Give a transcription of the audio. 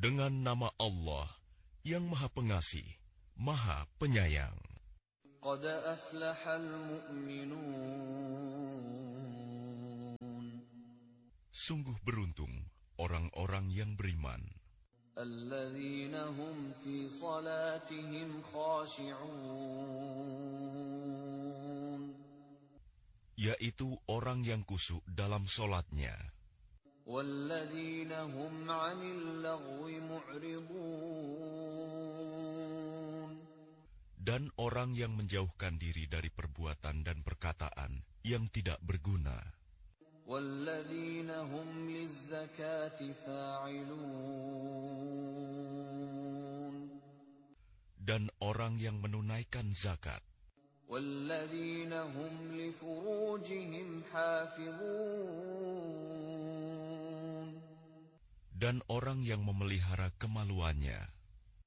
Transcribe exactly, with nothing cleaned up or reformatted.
Dengan nama Allah yang Maha Pengasih, Maha Penyayang. Qad aflahal mu'minun. Sungguh beruntung orang-orang yang beriman. Alladzina hum fi salatihim khashi'un. Yaitu orang yang khusyuk dalam solatnya. Walladzina hum 'anil lagwi mu'ridun. Dan orang yang menjauhkan diri dari perbuatan dan perkataan yang tidak berguna. Walladzina hum lizzakati fa'ilun. Dan orang yang menunaikan zakat. Walladzina hum li furujihim hafizun. Dan orang yang memelihara kemaluannya.